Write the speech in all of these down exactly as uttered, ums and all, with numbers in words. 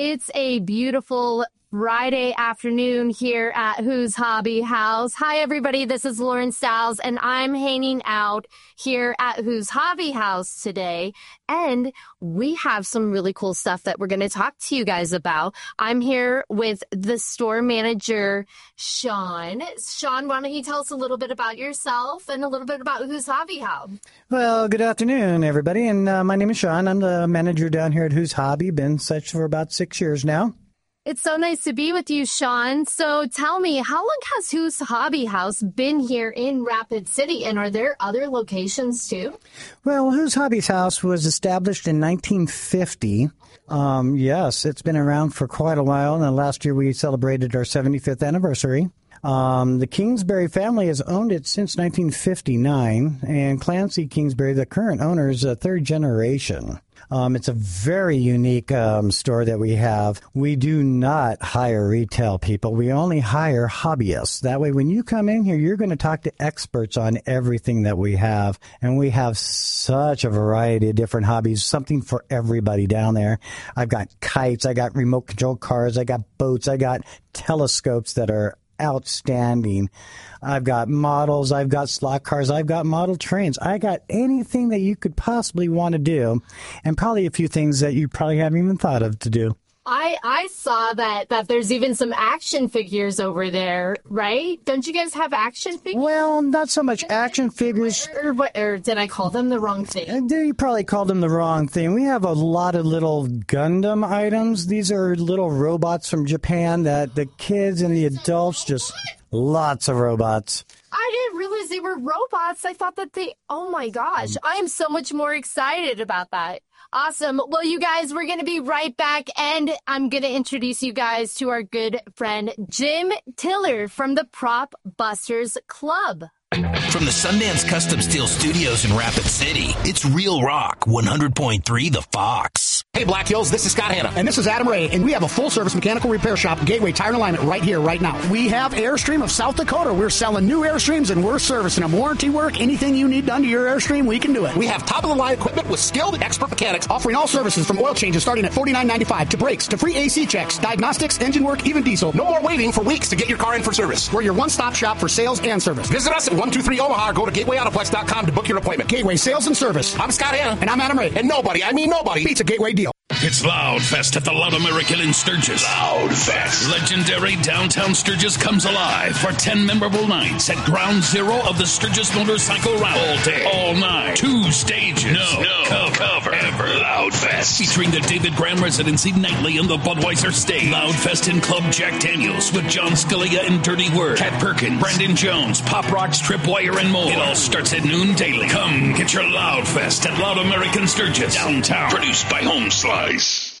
It's a beautiful Friday afternoon here at Who's Hobby House. Hi, everybody. This is Lauren Stiles, and I'm hanging out here at Who's Hobby House today. And we have some really cool stuff that we're going to talk to you guys about. I'm here with the store manager, Sean. Sean, why don't you tell us a little bit about yourself and a little bit about Who's Hobby House? Well, good afternoon, everybody. And uh, my name is Sean. I'm the manager down here at Who's Hobby. Been such for about six years now. It's so nice to be with you, Sean. So tell me, how long has Who's Hobby House been here in Rapid City, and are there other locations too? Well, Who's Hobby House was established in nineteen fifty. Um, yes, it's been around for quite a while, and last year we celebrated our seventy-fifth anniversary. Um, the Kingsbury family has owned it since nineteen fifty-nine, and Clancy Kingsbury, the current owner, is a third generation. Um, it's a very unique um, store that we have. We do not hire retail people. We only hire hobbyists. That way, when you come in here, you're going to talk to experts on everything that we have. And we have such a variety of different hobbies, something for everybody down there. I've got kites. I got remote control cars. I got boats. I got telescopes that are outstanding. I've got models, I've got slot cars, I've got model trains. I got anything that you could possibly want to do, and probably a few things that you probably haven't even thought of to do. I, I saw that, that there's even some action figures over there, right? Don't you guys have action figures? Well, not so much action figures. Or, or, what, or did I call them the wrong thing? You probably called them the wrong thing. We have a lot of little Gundam items. These are little robots from Japan that the kids and the adults just... Lots of robots. I didn't realize they were robots. I thought that they... Oh, my gosh. I am so much more excited about that. Awesome. Well, you guys, we're going to be right back, and I'm going to introduce you guys to our good friend, Jim Tiller from the Prop Busters Club. From the Sundance Custom Steel Studios in Rapid City, it's Real Rock one hundred point three The Fox. Hey, Black Hills, this is Scott Hanna. And this is Adam Ray, and we have a full-service mechanical repair shop, Gateway Tire and Alignment, right here, right now. We have Airstream of South Dakota. We're selling new Airstreams, and we're servicing them. Warranty work, anything you need done to your Airstream, we can do it. We have top-of-the-line equipment with skilled expert mechanics, offering all services from oil changes starting at forty-nine ninety-five to brakes, to free A C checks, diagnostics, engine work, even diesel. No more waiting for weeks to get your car in for service. We're your one-stop shop for sales and service. Visit us at one two three Omaha or go to gateway autoplex dot com to book your appointment. Gateway Sales and Service. I'm Scott Hanna. And I'm Adam Ray. And nobody, I mean nobody, beats a Gateway deal. It's Loudfest at the Loud American in Sturgis. Loudfest. Legendary downtown Sturgis comes alive for ten memorable nights at Ground Zero of the Sturgis Motorcycle Rally. All day, all night, two stages. No, no cover, cover ever. Loudfest. Featuring the David Graham Residency nightly on the Budweiser stage. Loudfest in Club Jack Daniels with John Scalia and Dirty Word. Cat Perkins, Brandon Jones, Pop Rocks, Tripwire, and more. It all starts at noon daily. Come get your Loudfest at Loud American Sturgis. Downtown. Produced by Home Slice.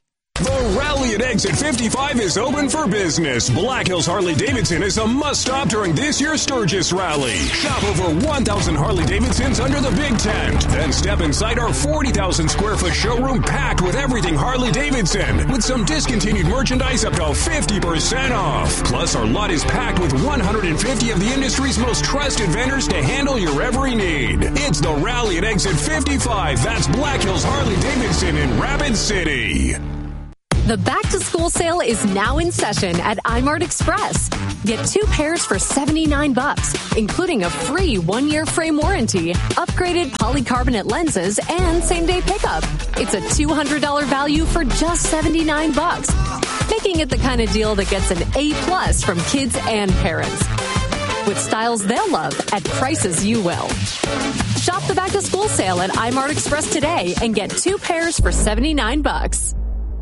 The Rally at Exit fifty-five is open for business. Black Hills Harley-Davidson is a must-stop during this year's Sturgis Rally. Shop over one thousand Harley-Davidsons under the big tent. Then step inside our forty thousand square foot showroom packed with everything Harley-Davidson, with some discontinued merchandise up to fifty percent off. Plus, our lot is packed with one hundred fifty of the industry's most trusted vendors to handle your every need. It's the Rally at Exit fifty-five. That's Black Hills Harley-Davidson in Rapid City. The back-to-school sale is now in session at iMart Express. Get two pairs for seventy-nine bucks, including a free one-year frame warranty, upgraded polycarbonate lenses, and same-day pickup. It's a two hundred dollars value for just seventy-nine bucks, making it the kind of deal that gets an A-plus from kids and parents. With styles they'll love at prices you will. Shop the back-to-school sale at iMart Express today and get two pairs for seventy-nine bucks.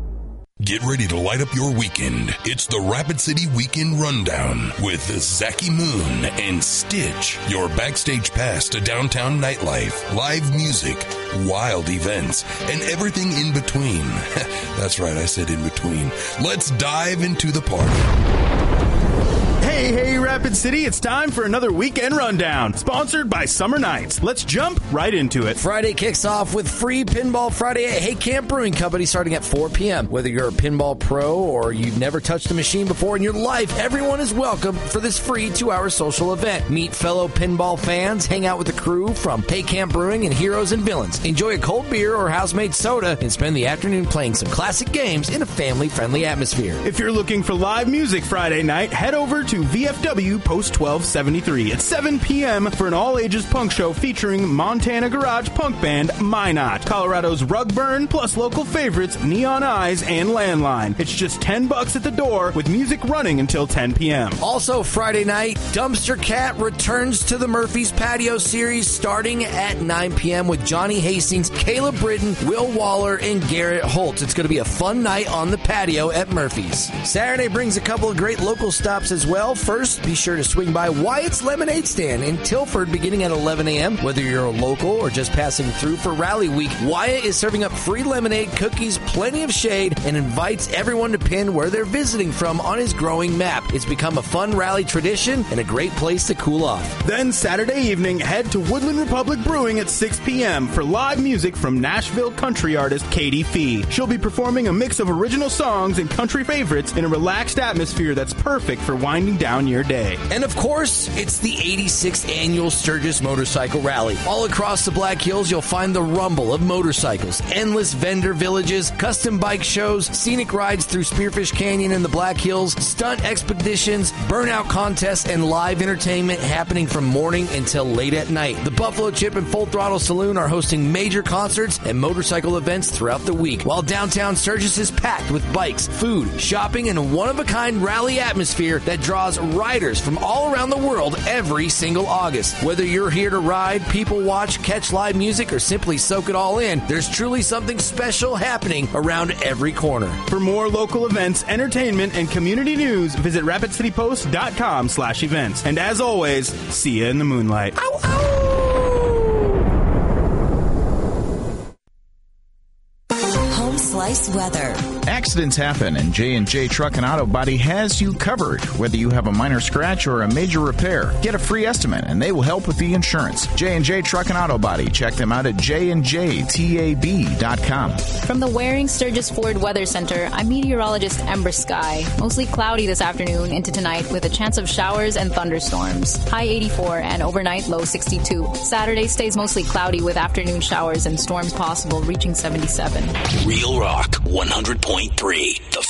Get ready to light up your weekend. It's the Rapid City Weekend Rundown with Zachy Moon and Stitch. Your backstage pass to downtown nightlife, live music, wild events, and everything in between. That's right, I said in between. Let's dive into the party. Hey, hey, Rapid City, it's time for another weekend rundown, sponsored by Summer Nights. Let's jump right into it. Friday kicks off with free Pinball Friday at Hay Camp Brewing Company starting at four p.m. Whether you're a pinball pro or you've never touched a machine before in your life, everyone is welcome for this free two-hour social event. Meet fellow pinball fans, hang out with the crew from Hay Camp Brewing and Heroes and Villains. Enjoy a cold beer or house-made soda and spend the afternoon playing some classic games in a family-friendly atmosphere. If you're looking for live music Friday night, head over to V F W Post twelve seventy-three at seven p.m. for an all-ages punk show featuring Montana garage punk band Minot, Colorado's Rug Burn, plus local favorites Neon Eyes and Landline. It's just ten bucks at the door with music running until ten p.m. Also Friday night, Dumpster Cat returns to the Murphy's Patio series starting at nine p.m. with Johnny Hastings, Caleb Britton, Will Waller, and Garrett Holtz. It's going to be a fun night on the patio at Murphy's. Saturday brings a couple of great local stops as well. First, be sure to swing by Wyatt's Lemonade Stand in Tilford beginning at eleven a.m. Whether you're a local or just passing through for Rally Week, Wyatt is serving up free lemonade, cookies, plenty of shade, and invites everyone to pin where they're visiting from on his growing map. It's become a fun rally tradition and a great place to cool off. Then Saturday evening, head to Woodland Republic Brewing at six p.m. for live music from Nashville country artist Katie Fee. She'll be performing a mix of original songs and country favorites in a relaxed atmosphere that's perfect for winding down your day. And of course, it's the eighty-sixth Annual Sturgis Motorcycle Rally. All across the Black Hills, you'll find the rumble of motorcycles, endless vendor villages, custom bike shows, scenic rides through Spearfish Canyon and the Black Hills, stunt expeditions, burnout contests, and live entertainment happening from morning until late at night. The Buffalo Chip and Full Throttle Saloon are hosting major concerts and motorcycle events throughout the week, while downtown Sturgis is packed with bikes, food, shopping, and a one-of-a-kind rally atmosphere that draws riders from all around the world every single August. Whether you're here to ride, people watch, catch live music, or simply soak it all in, there's truly something special happening around every corner. For more local events, entertainment, and community news, visit rapid city post dot com slash events. And as always, see you in the moonlight. Ow, ow. Home Slice Weather. Accidents happen, and J and J Truck and Auto Body has you covered. Whether you have a minor scratch or a major repair, get a free estimate, and they will help with the insurance. J and J Truck and Auto Body. Check them out at j and j tab dot com. From the Waring Sturgis Ford Weather Center, I'm meteorologist Ember Sky. Mostly cloudy this afternoon into tonight with a chance of showers and thunderstorms. High eighty-four and overnight low sixty-two. Saturday stays mostly cloudy with afternoon showers and storms possible, reaching seventy-seven. Real Rock one hundred point three, The